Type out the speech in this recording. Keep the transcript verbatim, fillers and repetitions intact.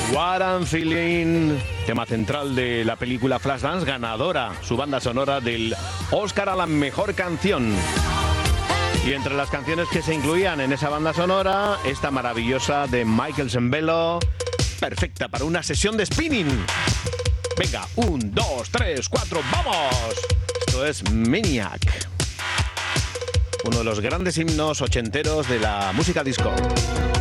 What I'm Feeling, tema central de la película Flashdance, ganadora su banda sonora del Oscar a la mejor canción. Y entre las canciones que se incluían en esa banda sonora, esta maravillosa de Michael Sembello, perfecta para una sesión de spinning. Venga, un, dos, tres, cuatro, ¡vamos! Esto es Maniac, uno de los grandes himnos ochenteros de la música disco.